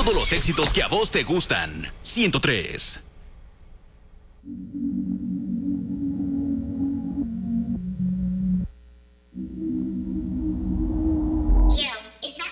Todos los éxitos que a vos te gustan. 103.